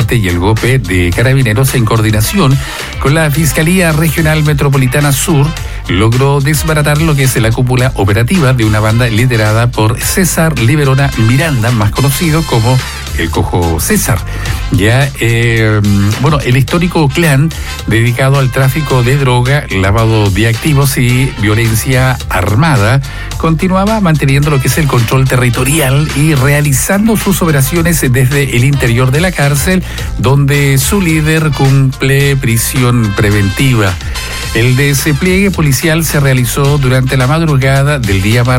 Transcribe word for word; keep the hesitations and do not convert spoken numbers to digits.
Norte y el GOPE de Carabineros, en coordinación con la Fiscalía Regional Metropolitana Sur, logró desbaratar lo que es la cúpula operativa de una banda liderada por César Liberona Miranda, más conocido como el Cojo César. Ya, eh, bueno, el histórico clan dedicado al tráfico de droga, lavado de activos y violencia armada continuaba manteniendo lo que es el control territorial y realizando sus operaciones desde el interior de la cárcel, donde su líder cumple prisión preventiva. El despliegue policial se realizó durante la madrugada del día martes